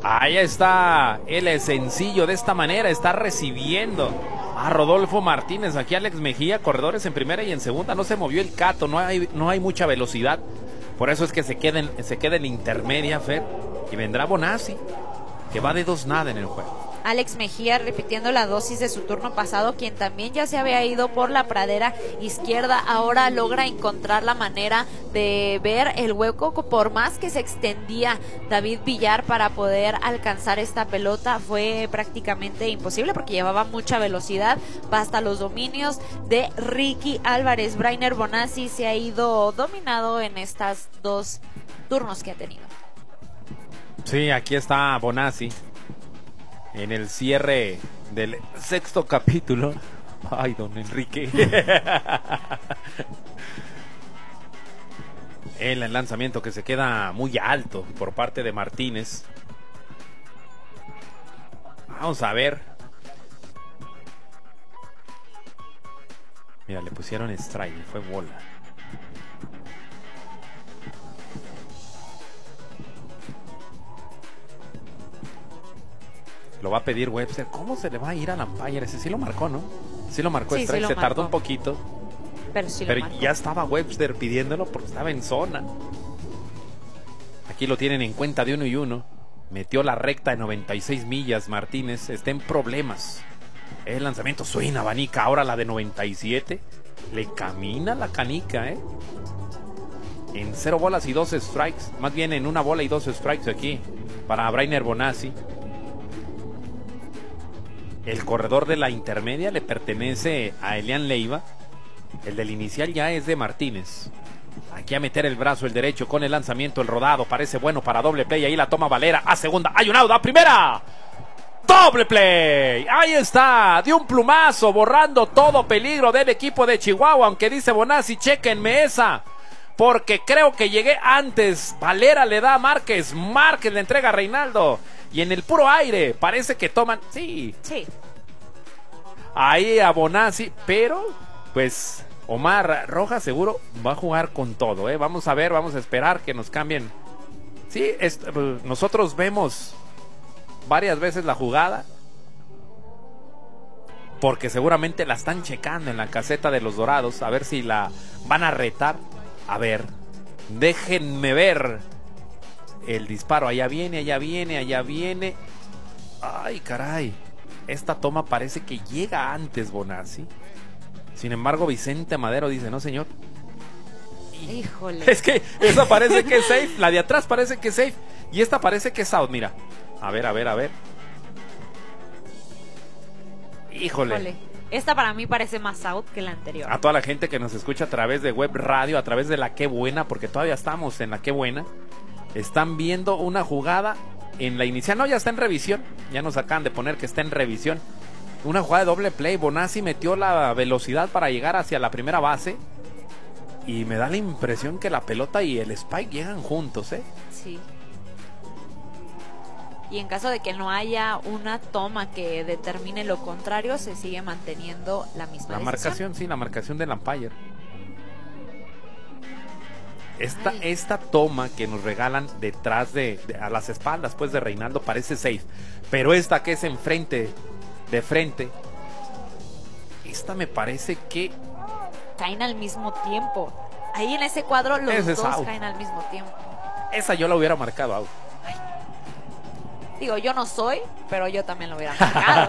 Ahí está el sencillo, de esta manera está recibiendo a Rodolfo Martínez. Aquí Alex Mejía, corredores en primera y en segunda. No se movió el Cato, no hay mucha velocidad. Por eso es que se queda en intermedia, Fer. Y vendrá Bonazzi, que va de 2-0 en el juego. Alex Mejía repitiendo la dosis de su turno pasado, quien también ya se había ido por la pradera izquierda, ahora logra encontrar la manera de ver el hueco. Por más que se extendía David Villar para poder alcanzar esta pelota, fue prácticamente imposible porque llevaba mucha velocidad. Basta los dominios de Ricky Álvarez. Brainer Bonazzi se ha ido dominado en estas dos turnos que ha tenido. Sí, aquí está Bonazzi en el cierre del sexto capítulo. Ay, don Enrique. El lanzamiento que se queda muy alto por parte de Martínez. Vamos a ver. Mira, le pusieron strike, fue bola. Lo va a pedir Webster. ¿Cómo se le va a ir al umpire? Ese sí lo marcó, ¿no? Sí lo marcó, sí, strike. Sí se marcó. Tardó un poquito. Pero sí Pero lo marcó. ya estaba Webster pidiéndolo porque estaba en zona. Aquí lo tienen en cuenta de 1-1. Metió la recta de 96 millas Martínez. Está en problemas. El lanzamiento suena, abanica. Ahora la de 97. Le camina la canica, ¿eh? En 0 bolas y 2 strikes. Más bien en 1 bola y 2 strikes aquí. Para Brainer Bonazzi. El corredor de la intermedia le pertenece a Elian Leiva. El del inicial ya es de Martínez. Aquí a meter el brazo el derecho con el lanzamiento, el rodado. Parece bueno para doble play. Ahí la toma Valera a segunda. Hay un out a primera. Doble play. Ahí está. De un plumazo, borrando todo peligro del equipo de Chihuahua. Aunque dice Bonazzi, chéquenme esa, porque creo que llegué antes. Valera le da a Márquez. Márquez le entrega a Reinaldo. Y en el puro aire parece que toman. Sí. Ahí a Bonazzi. Pero pues Omar Rojas seguro va a jugar con todo, ¿eh? Vamos a ver, vamos a esperar que nos cambien. Sí, nosotros vemos varias veces la jugada, porque seguramente la están checando en la caseta de los Dorados, a ver si la van a retar. A ver, déjenme ver el disparo. Allá viene, allá viene, allá viene. Ay, caray. Esta toma parece que llega antes Bonazzi. Sin embargo, Vicente Madero dice, no señor. Híjole. Es que esa parece que es safe. La de atrás parece que es safe. Y esta parece que es out, mira. A ver. Híjole. Esta para mí parece más out que la anterior. A toda la gente que nos escucha a través de web radio, a través de la Qué Buena, porque todavía estamos en la Qué Buena. Están viendo una jugada en la inicial. No, ya está en revisión. Ya nos acaban de poner que está en revisión. Una jugada de doble play. Bonazzi metió la velocidad para llegar hacia la primera base. Y me da la impresión que la pelota y el spike llegan juntos, ¿eh? Sí. Y en caso de que no haya una toma que determine lo contrario, se sigue manteniendo la misma La decisión. marcación, sí, la marcación del umpire. Esta toma que nos regalan detrás a las espaldas pues de Reinaldo parece safe, pero esta que es enfrente, de frente, esta me parece que caen al mismo tiempo. Ahí en ese cuadro los dos caen al mismo tiempo. Esa yo la hubiera marcado out. Digo, yo no soy, pero yo también lo hubiera marcado.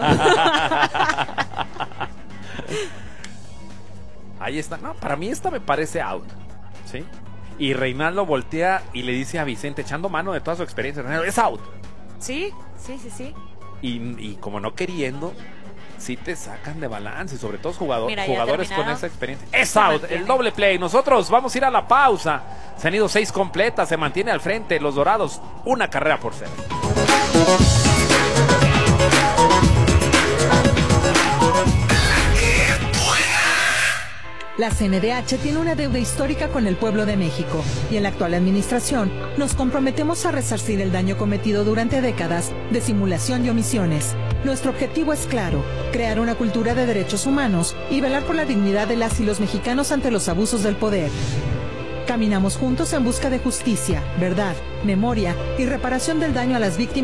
Ahí está. No, para mí esta me parece out, ¿sí? Y Reinaldo voltea y le dice a Vicente, echando mano de toda su experiencia, es out. Sí. Y como no queriendo, sí te sacan de balance, y sobre todo jugadores con esa experiencia. Es out, el doble play. Nosotros vamos a ir a la pausa. Se han ido 6 completas, se mantiene al frente los Dorados, 1 carrera por 0. La CNDH tiene una deuda histórica con el pueblo de México y en la actual administración nos comprometemos a resarcir el daño cometido durante décadas de simulación y omisiones. Nuestro objetivo es claro, crear una cultura de derechos humanos y velar por la dignidad de las y los mexicanos ante los abusos del poder. Caminamos juntos en busca de justicia, verdad, memoria y reparación del daño a las víctimas